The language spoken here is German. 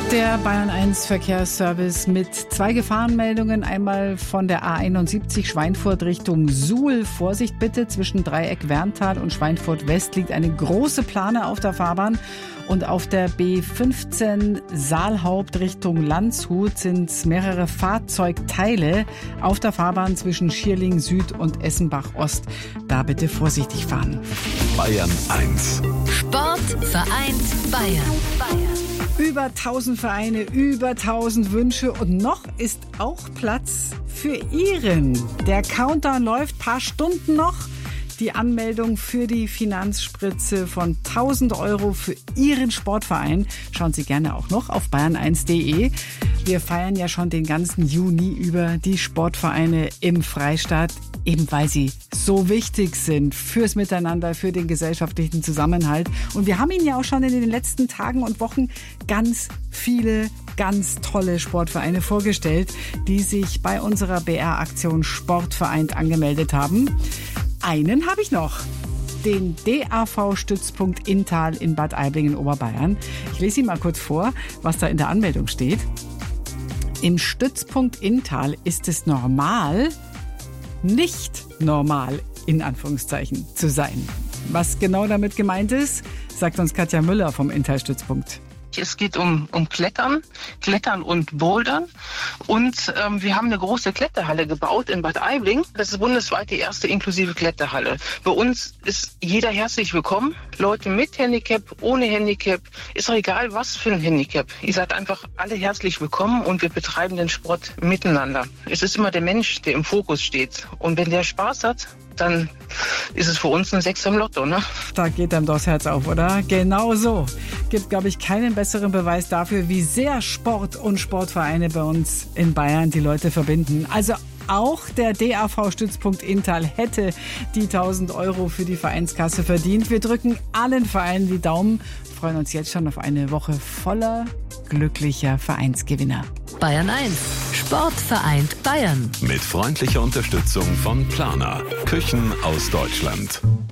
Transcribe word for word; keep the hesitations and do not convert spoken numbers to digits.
Der Bayern eins Verkehrsservice mit zwei Gefahrenmeldungen. Einmal von der A einundsiebzig Schweinfurt Richtung Suhl. Vorsicht bitte, zwischen Dreieck Werntal und Schweinfurt West liegt eine große Plane auf der Fahrbahn. Und auf der B fünfzehn Saalhaupt Richtung Landshut sind mehrere Fahrzeugteile auf der Fahrbahn zwischen Schierling Süd und Essenbach Ost. Da bitte vorsichtig fahren. Bayern eins. Sport vereint Bayern. Bayern. Über tausend Vereine, über tausend Wünsche und noch ist auch Platz für Ihren. Der Countdown läuft, paar Stunden noch. Die Anmeldung für die Finanzspritze von tausend Euro für Ihren Sportverein. Schauen Sie gerne auch noch auf bayern eins punkt de. Wir feiern ja schon den ganzen Juni über die Sportvereine im Freistaat, eben weil sie so wichtig sind fürs Miteinander, für den gesellschaftlichen Zusammenhalt. Und wir haben Ihnen ja auch schon in den letzten Tagen und Wochen ganz viele ganz tolle Sportvereine vorgestellt, die sich bei unserer B R-Aktion Sportvereint angemeldet haben. Einen habe ich noch. Den D A V-Stützpunkt Inntal in Bad Aibling in Oberbayern. Ich lese Ihnen mal kurz vor, was da in der Anmeldung steht. Im Stützpunkt Inntal ist es normal, nicht normal, in Anführungszeichen, zu sein. Was genau damit gemeint ist, sagt uns Katja Müller vom Inntal-Stützpunkt. Es geht um, um Klettern, Klettern und Bouldern. Und ähm, wir haben eine große Kletterhalle gebaut in Bad Aibling. Das ist bundesweit die erste inklusive Kletterhalle. Bei uns ist jeder herzlich willkommen. Leute mit Handicap, ohne Handicap. Ist doch egal, was für ein Handicap. Ihr seid einfach alle herzlich willkommen und wir betreiben den Sport miteinander. Es ist immer der Mensch, der im Fokus steht. Und wenn der Spaß hat, dann ist es für uns ein Sechser im Lotto, ne? Da geht einem doch das Herz auf, oder? Genau so. Gibt, glaube ich, keinen besseren Beweis dafür, wie sehr Sport und Sportvereine bei uns in Bayern die Leute verbinden. Also auch der D A V-Stützpunkt Inntal hätte die tausend Euro für die Vereinskasse verdient. Wir drücken allen Vereinen die Daumen, freuen uns jetzt schon auf eine Woche voller glücklicher Vereinsgewinner. Bayern eins. Sport vereint Bayern. Mit freundlicher Unterstützung von Planer. Küchen aus Deutschland.